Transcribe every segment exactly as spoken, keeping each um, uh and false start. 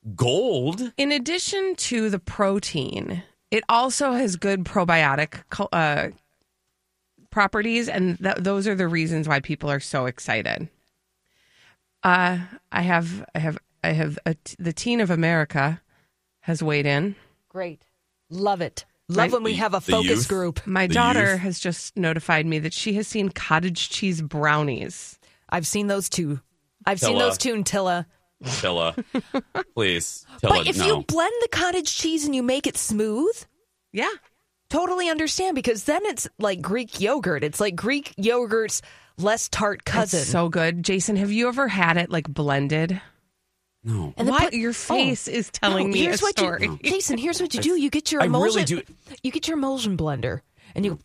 gold. In addition to the protein, it also has good probiotic uh, properties, and th- those are the reasons why people are so excited. Uh, I have, I have, I have a t- the Teen of America has weighed in. Great, love it. Love My, when we have a focus youth, group. My the daughter youth. has just notified me that she has seen cottage cheese brownies. I've seen those too. I've Tilla. seen those too, Tilla. Tilla, please. Tilla, But if no. you blend the cottage cheese and you make it smooth, Yeah. totally understand, because then it's like Greek yogurt. It's like Greek yogurt's less tart cousin. It's so good. Jason, have you ever had it like blended? No. And then What? put- Your face Oh, is telling no, me here's a what story. You, Jason, here's what you do. You get your I emulsion. really do. You get your emulsion blender and you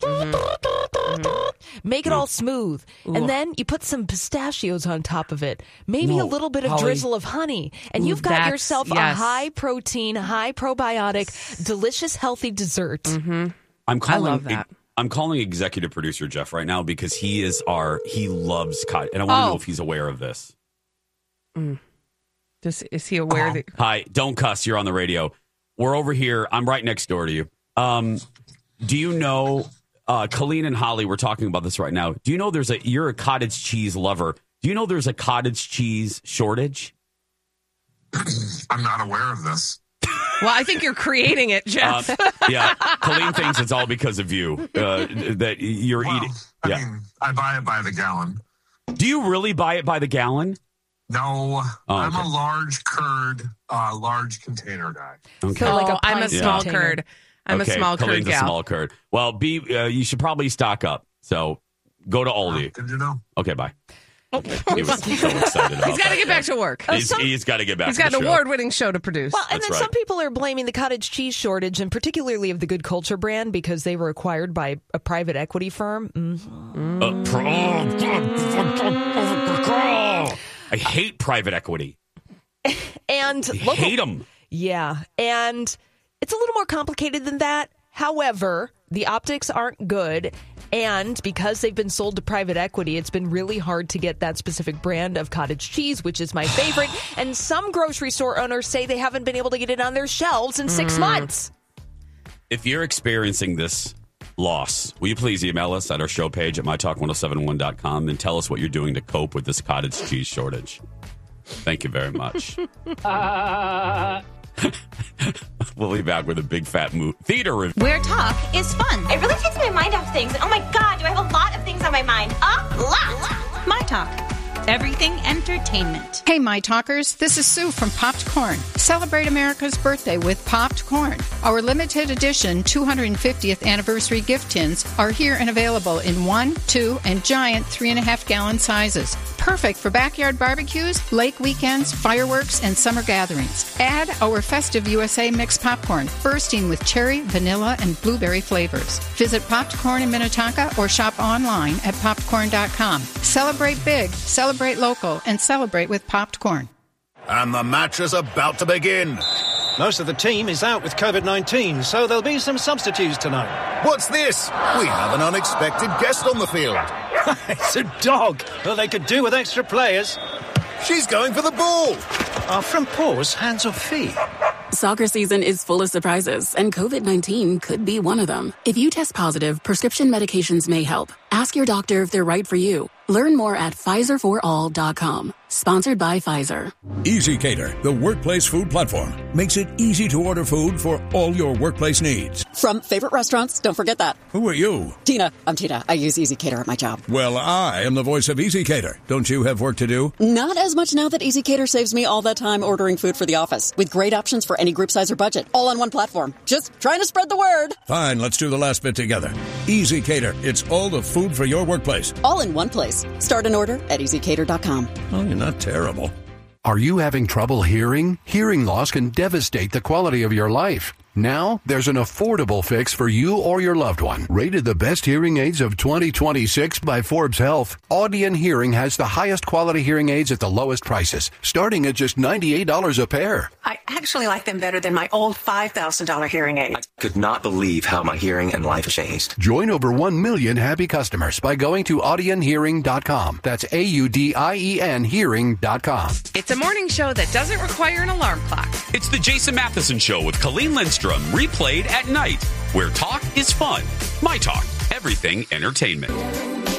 make it all smooth. And then you put some pistachios on top of it. Maybe No, a little bit of Holly. drizzle of honey. And Ooh, you've got that's- yourself a yes. high protein, high probiotic, delicious, healthy dessert. Mm-hmm. I'm calling. love that. I'm calling executive producer Jeff right now because he is our. He loves cottage, and I want to Oh. know if he's aware of this. Does, is he aware that? Hi, don't cuss. You're on the radio. We're over here. I'm right next door to you. Um, do you know, uh, Colleen and Holly, we're talking about this right now. Do you know there's a, you're a cottage cheese lover. Do you know there's a cottage cheese shortage? I'm not aware of this. Well, I think you're creating it, Jeff. Um, yeah, Colleen thinks it's all because of you, uh, that you're Well, eating. I Yeah. mean, I buy it by the gallon. Do you really buy it by the gallon? No, Oh, I'm okay. a large curd, uh, large container guy. Okay. So like oh, a I'm a pint small container. curd. I'm okay, a small curd Colleen's gal. a small curd. Well, be uh, you should probably stock up. So go to Aldi. Good to know. Okay, bye. He was so excited about He's got to that. get back to work. He's, he's got to get back He's to got the an show. award-winning show to produce. Well, and That's then right. some people are blaming the cottage cheese shortage, and particularly of the Good Culture brand, because they were acquired by a private equity firm. Mm. Uh, pro- I hate private equity. And I local, hate them. yeah, and it's a little more complicated than that. However, the optics aren't good, and because they've been sold to private equity, it's been really hard to get that specific brand of cottage cheese, which is my favorite. And some grocery store owners say they haven't been able to get it on their shelves in six months. If you're experiencing this loss, will you please email us at our show page at my talk ten seventy-one dot com and tell us what you're doing to cope with this cottage cheese shortage? Thank you very much. We'll be back with a big fat mo- theater review. Where talk is fun. It really takes my mind off things. And oh my God, do I have a lot of things on my mind? A lot. My Talk. Everything entertainment. Hey, My Talkers, this is Sue from Popped Corn. Celebrate America's birthday with Popped Corn. Our limited edition two hundred fiftieth anniversary gift tins are here and available in one, two, and giant three and a half gallon sizes. Perfect for backyard barbecues, lake weekends, fireworks, and summer gatherings. Add our festive U S A mixed popcorn, bursting with cherry, vanilla, and blueberry flavors. Visit Popped Corn in Minnetonka or shop online at popped corn dot com. Celebrate big, celebrate local, and celebrate with Popped Corn. And the match is about to begin. Most of the team is out with covid nineteen, so there'll be some substitutes tonight. What's this? We have an unexpected guest on the field. It's a dog. Well, they could do with extra players. She's going for the ball. Are front paws hands or feet? Soccer season is full of surprises, and covid nineteen could be one of them. If you test positive, prescription medications may help. Ask your doctor if they're right for you. Learn more at Pfizer for all dot com. Sponsored by Pfizer. Easy Cater, the workplace food platform, makes it easy to order food for all your workplace needs. From favorite restaurants, don't forget that. Who are you? Tina. I'm Tina. I use Easy Cater at my job. Well, I am the voice of Easy Cater. Don't you have work to do? Not as much now that Easy Cater saves me all that time ordering food for the office, with great options for any group size or budget, all on one platform. Just trying to spread the word. Fine, let's do the last bit together. Easy Cater, it's all the food for your workplace. All in one place. Start an order at easy cater dot com. Oh, you're not terrible. Are you having trouble hearing? Hearing loss can devastate the quality of your life. Now, there's an affordable fix for you or your loved one. Rated the best hearing aids of twenty twenty-six by Forbes Health, Audion Hearing has the highest quality hearing aids at the lowest prices, starting at just ninety-eight dollars a pair. I actually like them better than my old five thousand dollars hearing aid. I could not believe how my hearing and life changed. Join over one million happy customers by going to audion hearing dot com. That's A U D I E N hearing dot com. It's a morning show that doesn't require an alarm clock. It's the Jason Matheson Show with Colleen Lindstrom, replayed at night, where talk is fun. My Talk, everything entertainment.